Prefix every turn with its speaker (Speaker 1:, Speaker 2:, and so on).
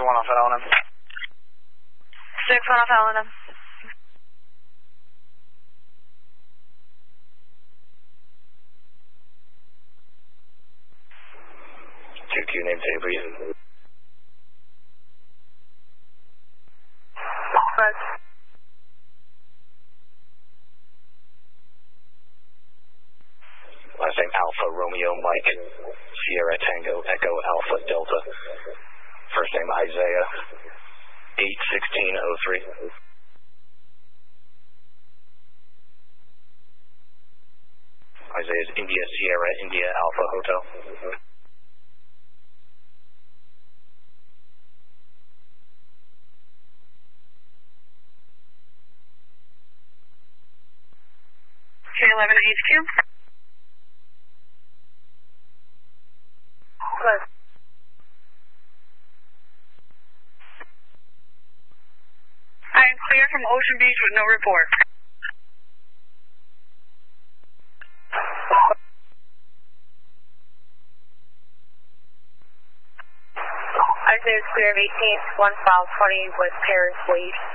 Speaker 1: off L&M.
Speaker 2: 6 1 off L&M.
Speaker 1: 2Q name tape, please. Last name Alpha Romeo Mike Sierra Tango Echo Alpha Delta. First name Isaiah 81603. Isaiah's India Sierra India Alpha Hotel.
Speaker 2: K11 HQ. Good. I am clear from Ocean Beach with no report. Isaiah clear of 18th, 1 file 20 West Paris, Wade.